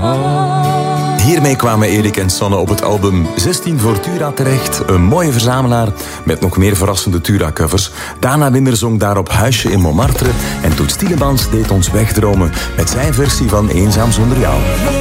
Hiermee kwamen Erik en Sonne op het album 16 voor Tura terecht. Een mooie verzamelaar met nog meer verrassende Tura-covers. Dana Winder zong daarop Huisje in Montmartre. En Toet Stielemans deed ons wegdromen met zijn versie van Eenzaam zonder jou.